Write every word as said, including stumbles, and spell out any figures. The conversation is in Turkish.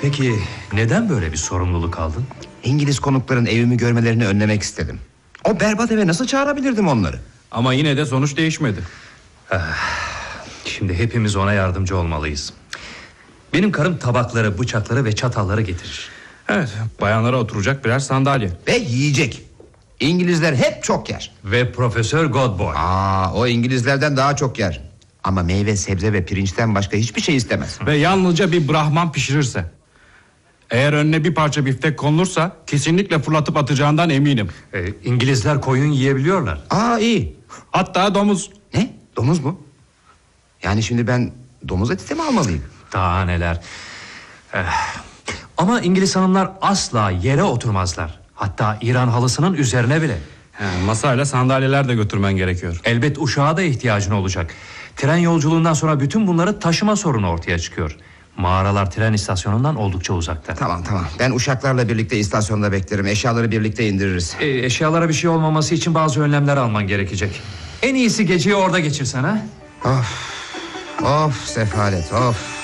Peki neden böyle bir sorumluluk aldın? İngiliz konukların evimi görmelerini önlemek istedim. O berbat eve nasıl çağırabilirdim onları? Ama yine de sonuç değişmedi. Şimdi hepimiz ona yardımcı olmalıyız. Benim karım tabakları, bıçakları ve çatalları getirir. Evet, bayanlara oturacak birer sandalye. Ve yiyecek. İngilizler hep çok yer. Ve Profesör Godboy. Aa, o İngilizlerden daha çok yer. Ama meyve, sebze ve pirinçten başka hiçbir şey istemez. Ve yalnızca bir Brahman pişirirse. Eğer önüne bir parça biftek konulursa kesinlikle fırlatıp atacağından eminim. Ee, İngilizler koyun yiyebiliyorlar. Aa, iyi. Hatta domuz. Ne? Domuz mu? Yani şimdi ben domuz eti de mi almalıyım? Daha neler. Eh, Ama İngiliz hanımlar asla yere oturmazlar. Hatta İran halısının üzerine bile. He, masayla sandalyeler de götürmen gerekiyor. Elbet uşağa da ihtiyacın olacak. Tren yolculuğundan sonra bütün bunları taşıma sorunu ortaya çıkıyor. Mağaralar tren istasyonundan oldukça uzakta. Tamam tamam, ben uşaklarla birlikte istasyonda beklerim. Eşyaları birlikte indiririz. E, eşyalara bir şey olmaması için bazı önlemler alman gerekecek. En iyisi geceyi orada geçirsen ha? Of, of sefalet, of.